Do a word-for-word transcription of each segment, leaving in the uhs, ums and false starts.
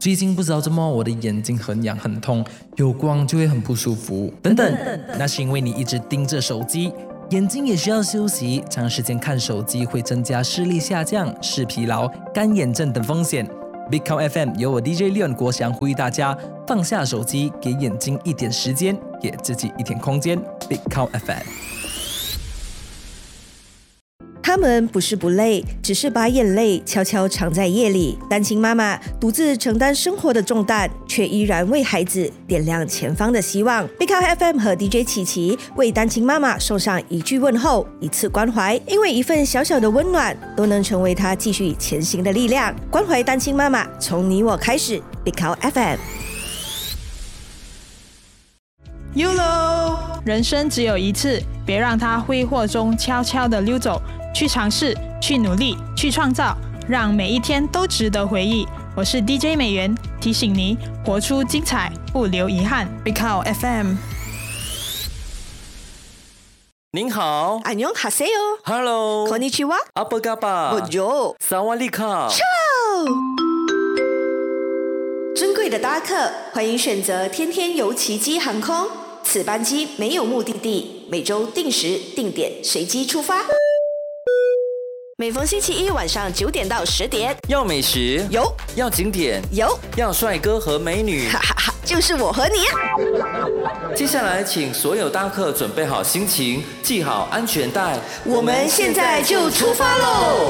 最近不知道怎么我的眼睛很痒很痛，有光就会很不舒服等等，那是因为你一直盯着手机，眼睛也需要休息，长时间看手机会增加视力下降、视疲劳、干眼症等风险。Big Cow F M 由我 D J Leon 国祥呼吁大家放下手机，给眼睛一点时间，给自己一点空间。Big Cow F M。 他们不是不累，只是把眼泪悄悄藏在夜里。单亲妈妈独自承担生活的重担，却依然为孩子点亮前方的希望。Big Cow F M 和 D J 琪琪为单亲妈妈送上一句问候，一次关怀，因为一份小小的温暖，都能成为她继续前行的力量。关怀单亲妈妈，从你我开始。Big Cow F M。Y O L O， 人生只有一次，别让它挥霍中悄悄地溜走。去尝试，去努力，去创造，让每一天都值得回忆。我是 D J 美元，提醒你活出精彩，不留遗憾。Big Cow F M。 您好， 안녕하세요。 Hello， こんにちは。 阿布嘎巴， Bonjour， 萨瓦利卡。 尊贵的搭客，欢迎选择天天游奇迹航空。此班机没有目的地，每周定时定点随机出发。每逢星期一晚上九点到十点， 要美食有， 要景点有， 要帅哥和美女， 哈哈哈，就是我和你啊！ 接下来，请所有搭客准备好心情，系好安全带， 我们现在就出发喽！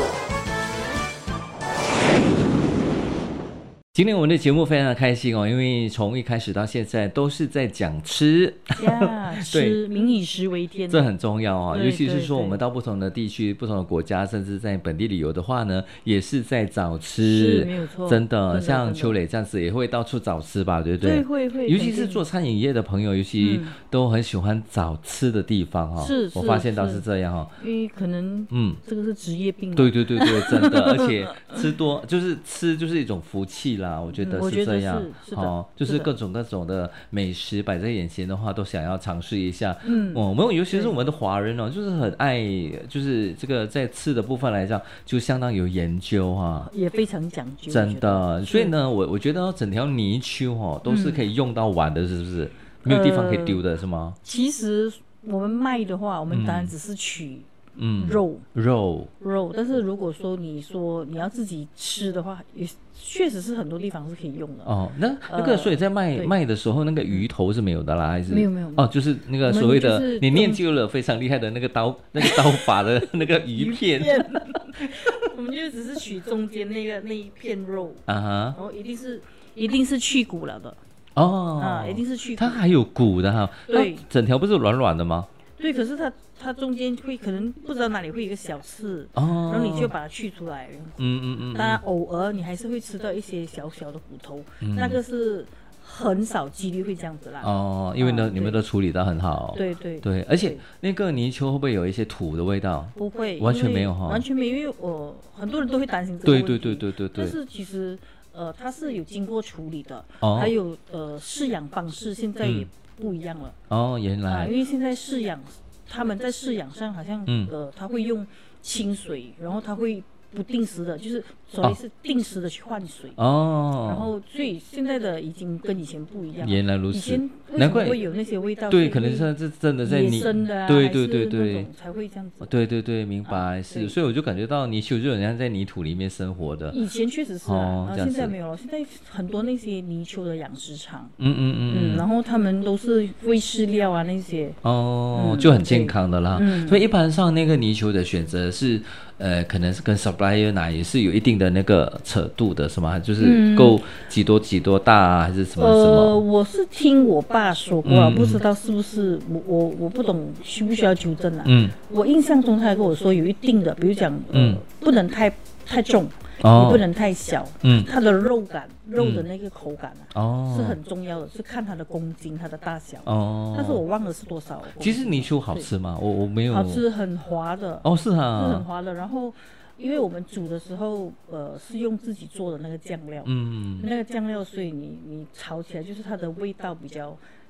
今天我们的节目非常的开心哦，因为从一开始到现在都是在讲吃呀，吃民以食为天， 这很重要啊、哦。尤其是说我们到到不同的地区、不同的国家，甚至在本地旅游的话呢，也是在找吃， 是没有错， 真的， 真的像秋磊这样子也会到处找吃吧，对不对？ 对，会会， 尤其是做餐饮业的朋友，尤其都很喜欢找吃的地方哈、哦。 是， 我发现到是这样哈、哦， 因为可能嗯， 这个是职业病。 对对对对，真的，而且吃多就是吃就是一种福气啦，我觉得是。这样哦， 就是各种各种的美食摆在眼前的话，都想要尝试一下。 嗯， 哦，我们尤其是我们的华人哦，就是很爱，就是这个在吃的部分来讲，就相当有研究哈、啊， 也非常讲究。 真的，所以呢，我我觉得整条泥鳅哦都是可以用到完的，是不是？嗯、没有地方可以丢的是吗？ 其实我们卖的话，我们当然只是取。 嗯， 肉肉肉，但是如果说你说你要自己吃的话，也确实是很多地方是可以用的哦。那那个，所以在卖、呃、卖的时候，那个鱼头是没有的啦，还是没有没有哦，就是那个所谓的你练就了非常厉害的那个刀那个刀法的那个鱼片， 鱼片我们就只是取中间那个那一片肉啊哈，然后一定是一定是去骨了的哦， 啊，一定是去骨， 它还有骨的哈， 对， 整条不是软软的吗？ 对，可是它它中间会可能不知道哪里会有一个小刺，哦，然后你就把它去出来。嗯嗯嗯。当然，偶尔你还是会吃到一些小小的骨头，嗯、那个是很少几率会这样子啦。 哦，因为呢，啊、你们都处理得很好。 对对对，而且那个泥鳅会不会有一些土的味道？ 不会， 完全没有哈， 完全没有，因为我很多人都会担心这个问题。 对对对对对对。 但是其实呃，它是有经过处理的，哦、还有呃饲养方式现在也不一样了。 嗯、哦，原来、 啊。因为现在饲养。他们在饲养上好像、嗯、呃，他会用清水，然后他会不定时的，就是所谓是定时的去换水哦。然后所以现在的已经跟以前不一样。 原来如此。 以前为什么会有那些味道？ 对，可能是这真的在野生的啊， 对对对对， 才会这样子。 对对对，明白、啊、是。所以我就感觉到泥鳅就好像在泥土里面生活的。 以前确实是啊，哦、然后现在没有了。现在很多那些泥鳅的养殖场，嗯嗯嗯嗯，然后他们都是喂饲料啊那些。 哦、嗯，就很健康的啦。嗯、所以一般上那个泥鳅的选择是。呃，可能是跟 supplier 拿也是有一定的那个扯度的，是吗？就是够几多几多大啊，还是什么什么？ 呃，我是听我爸说过啊，嗯、不知道是不是我我我不懂，需不需要纠正啊？嗯，我印象中他还跟我说有一定的，比如讲，嗯，不能太太重。哦、也不能太小，嗯，它的肉感、肉的那个口感啊，哦，是很重要的，是看它的公斤、它的大小，哦，但是我忘了是多少。 其实泥鳅好吃吗？我我没有。 好吃，很滑的。 哦，是啊， 是很滑的。然后，因为我们煮的时候，呃，是用自己做的那个酱料，嗯，那个酱料，所以你你炒起来就是它的味道比较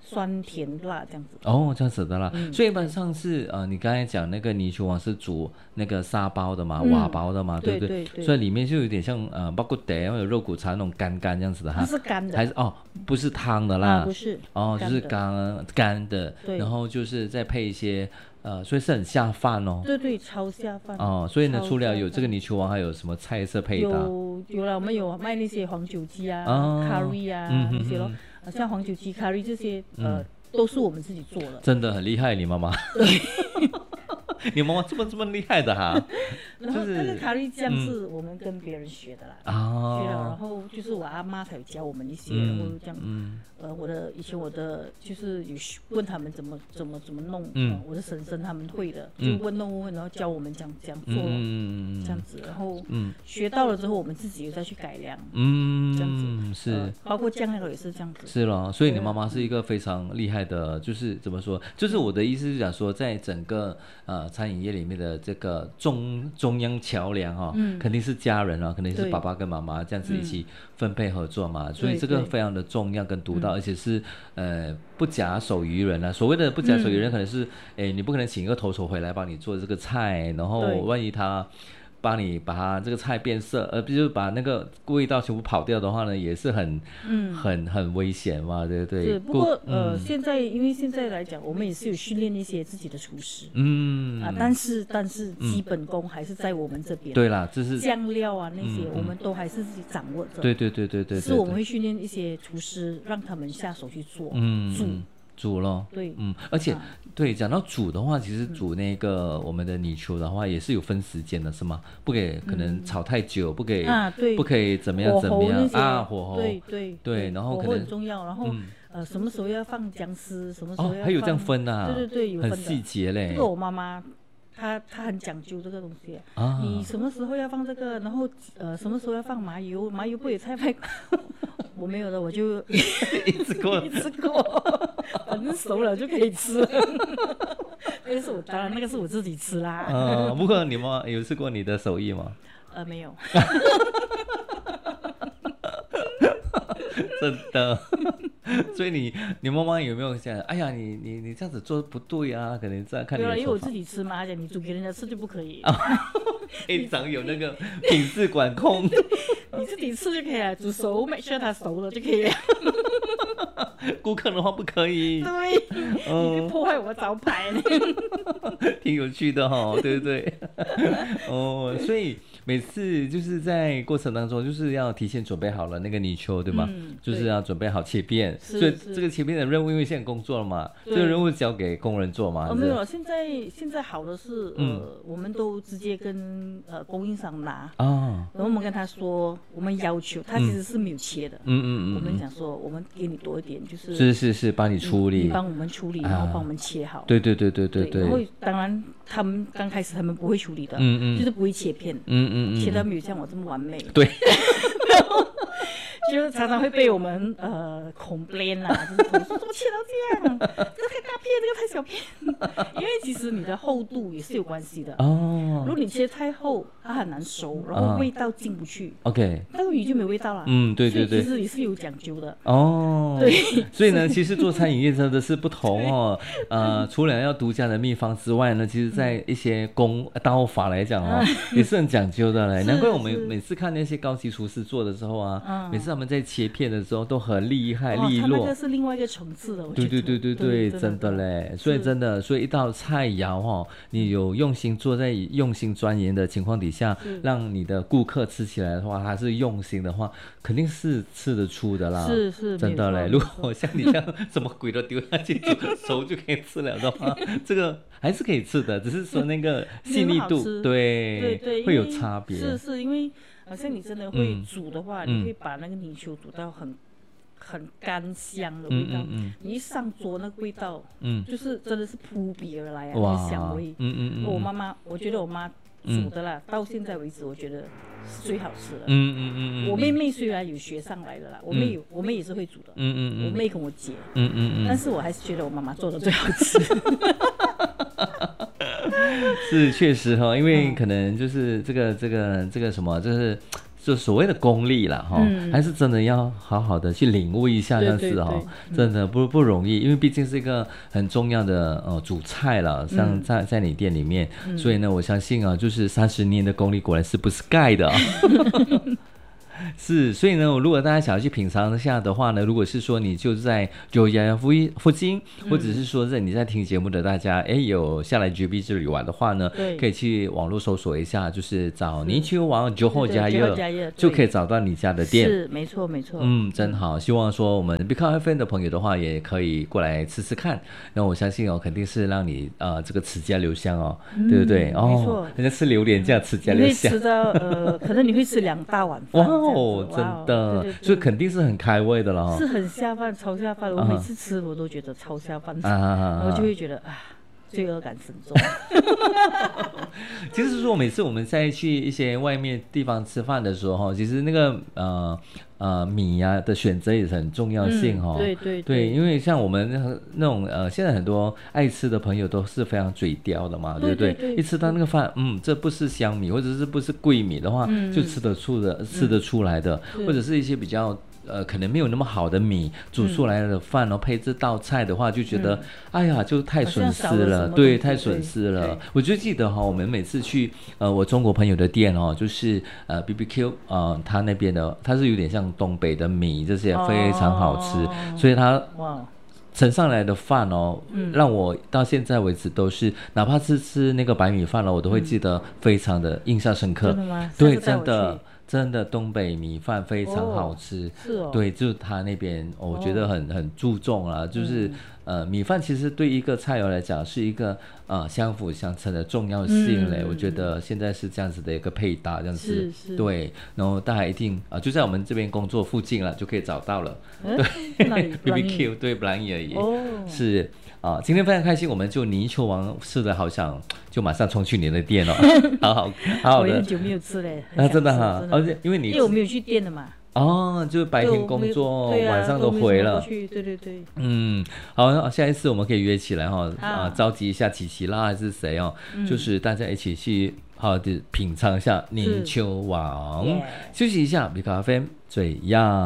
酸甜辣这样子。 哦，这样子的啦。嗯、所以一般上是呃，你刚才讲那个泥鳅王是煮那个沙包的嘛，嗯、瓦包的嘛，对不对？对对对，所以里面就有点像呃包骨茶或者肉骨茶那种干干这样子的哈。 它是干的， 还是哦，不是汤的啦， 啊、不是哦，就是干干的，然后就是再配一些。呃，所以是很下饭哦。 对对，超下饭哦。所以呢，除了有这个泥鳅王，还有什么菜色配搭？ 有有了，我们有卖那些黄酒鸡啊、哦、curry 啊、嗯、那些咯，像黄酒鸡、curry 这些，呃，嗯、都是我们自己做的。 真的很厉害，你妈妈。对。你妈妈这么这么厉害的哈， 然后那个咖喱酱是我们跟别人学的啦，啊，学了，然后就是我阿妈才有教我们一些，然后这样，嗯，呃，我的以前我的就是有问他们怎么怎么怎么弄，嗯，我的婶婶他们会的，就问弄问，然后教我们这样这样做，嗯，这样子，然后嗯，学到了之后，我们自己又再去改良，嗯，这样子是，包括酱料也是这样子， 是咯，所以你妈妈是一个非常厉害的，就是怎么说，就是我的意思是讲说，在整个呃。餐饮业里面的这个中中央桥梁哈、哦，嗯、肯定是家人啊，肯定是爸爸跟妈妈这样子一起分配合作嘛，嗯、所以这个非常的重要跟独到，而且是呃不假手于人啊。所谓的不假手于人，可能是哎、嗯、你不可能请一个投手回来帮你做这个菜，然后万一他。帮你把它这个菜变色，而不是把那个味道全部跑掉的话呢，也是很、嗯、很很危险嘛，对不对？ 是，不过、嗯、呃，现在因为现在来讲，我们也是有训练一些自己的厨师，嗯啊，但是但是基本功还是在我们这边。 对啦，这是酱料啊那些，嗯、我们都还是自己掌握着。 对对对对 对, 对, 对, 对。 是我们会训练一些厨师，让他们下手去做，嗯，煮。 煮咯， 对， 嗯，而且、啊、对讲到煮的话，其实煮那个、嗯、我们的泥鳅的话也是有分时间的，是吗？不给可能炒太久，嗯、不给啊，对，不可以怎么样怎么样啊，火候， 对对对，然后可能火候很重要，然后、嗯、呃什么时候要放姜丝，什么时候要放、 哦、还有这样分啊？ 对对对，有分的， 很细节嘞。 这个我妈妈。他他很讲究这个东西，啊、你什么时候要放这个，然后呃什么时候要放麻油，麻油不也太快，我没有的，我就一次过一次过，反正熟了就可以吃了。那个是我当然那个是我自己吃啦。 嗯，不过你妈有试过你的手艺吗？ 呃，没有。 真的。所以你你妈妈有没有想，哎呀，你你你这样子做不对啊？可能这样看你的手法。 对啊，因为我自己吃嘛，而且你煮给人家吃就不可以。 非常有那个品质管控。 你自己吃就可以了，煮熟 make sure 它熟了就可以了。 顾客的话不可以。 对，嗯、你破坏我招牌。 挺有趣的哈、哦，对不对？哦，所以每次就是在过程当中，就是要提前准备好了那个泥鳅，对吗？嗯、就是要准备好切片，所以这个切片的任务，因为现在工作了嘛，这个任务交给工人做嘛。 哦，没有，现在现在好的是，呃，嗯、我们都直接跟呃供应商拿啊，然后我们跟他说，我们要求他其实是没有切的，嗯嗯嗯，我们讲说，我们给你多一点，就是是是是，帮你处理， 你帮我们处理，然后帮我们切好。 对对对对对对。 然后当然他们刚开始他们不会处理的，嗯嗯，就是不会切片，嗯嗯嗯，切到没有像我这么完美。 对。 就常常会被我们呃complain啦，就是怎么切到这样，这个太大片，这个太小片，因为其实你的厚度也是有关系的哦。如果你切太厚，它很难熟，然后味道进不去。OK， 那个鱼就没有味道了。嗯，对对对，其实也是有讲究的哦。对， 所以呢，其实做餐饮业真的是不同哦。呃，除了要独家的秘方之外呢，其实在一些功刀法来讲哦，也是很讲究的嘞。难怪我们每次看那些高级厨师做的时候啊，每次他们在切片的时候都很厉害利落， 那个是另外一个层次的。我觉得对对对对对，真的嘞。所以真的，所以一道菜肴哈，你有用心做，在用心钻研的情况底下，让你的顾客吃起来的话，他是用心的话，肯定是吃得出的啦。 是是， 真的嘞。如果像你这样什么鬼都丢下去煮熟就可以吃了的话，这个还是可以吃的，只是说那个细腻度，对对对， 会有差别。 是是因为。好像你真的会煮的话，嗯、你会把那个泥鳅煮到很很干香的味道。嗯嗯嗯、你一上桌，那个味道，嗯，就是真的是扑鼻而来啊，那个香味。嗯嗯嗯、我妈妈，我觉得我妈煮的啦，嗯、到现在为止，我觉得是最好吃的。嗯嗯嗯嗯、我妹妹虽然有学上来的啦，我妹有，嗯、我妹也是会煮的。嗯嗯嗯、我妹跟我姐。嗯嗯嗯、但是我还是觉得我妈妈做的最好吃。 是确实哈，因为可能就是这个这个这个什么，就是就所谓的功力啦哈、嗯，还是真的要好好的去领悟一下这样子哈、嗯，真的不不容易，因为毕竟是一个很重要的呃主菜了，像在在你店里面、嗯，所以呢，我相信啊，就是三十年的功力果然是不是盖的、啊。是，所以呢，如果大家想要去品尝一下的话呢，如果是说你就在九牙附附近，或者是说在你在听节目的大家，哎、嗯，有下来 G B 这里玩的话呢，可以去网络搜索一下，就是找泥鳅王九号家业，就可以找到你家的店。 是，没错，没错。 嗯，真好。希望说我们 Become F M 的朋友的话，也可以过来吃吃看。那我相信哦，肯定是让你呃这个齿颊留香哦，嗯、对不对？哦，没错，人家吃榴莲这样齿颊留香， 你会吃到呃，可能你会吃两大碗饭。 哇哦，真的，对对对，所以肯定是很开胃的了哈、哦， 是很下饭，超下饭。我每次吃我都觉得超下饭，啊、我就会觉得啊，罪恶感深重。 其实说每次我们在去一些外面地方吃饭的时候，其实那个呃呃米呀、啊、的选择也是很重要性哈、哦嗯。对对 对, 对，因为像我们那那种呃现在很多爱吃的朋友都是非常嘴刁的嘛，对不 对, 对, 对？一吃到那个饭，嗯，这不是香米或者是不是桂米的话，嗯、就吃得出的、嗯、吃得出来的，或者是一些比较。呃，可能没有那么好的米煮出来的饭哦，嗯、配这道菜的话，就觉得、嗯、哎呀，就太损失了，对，太损失了。我就记得哈、哦，我们每次去呃我中国朋友的店哦，就是呃 B B Q 呃他那边的，他是有点像东北的米，这些非常好吃，哦、所以他哇。盛上来的饭哦、嗯，让我到现在为止都是，哪怕是吃那个白米饭了，我都会记得非常的印象深刻。真的吗？对，真的。真的东北米饭非常好吃，哦是哦、对，就是他那边、哦、我觉得很很注重啊，就是、嗯、呃米饭其实对一个菜肴来讲是一个呃相辅相成的重要性嘞、嗯，我觉得现在是这样子的一个配搭，这样子对，然后大家一定啊、呃、就在我们这边工作附近了就可以找到了，对 B B Q 对布兰伊而已，哦、是。啊，今天非常开心，我们就泥鳅王吃的好想就马上冲去你的店哦，好好好好的。 我很久没有吃嘞， 啊，真的哈，而且因为你因为我没有去店的嘛。 哦，就是白天工作，啊、晚上都回了。 对对对。 嗯，好，下一次我们可以约起来哈、哦，啊，召集一下琪琪啦，还是谁哦、嗯，就是大家一起去好好的品尝一下泥鳅王，休息一下，比咖啡最样。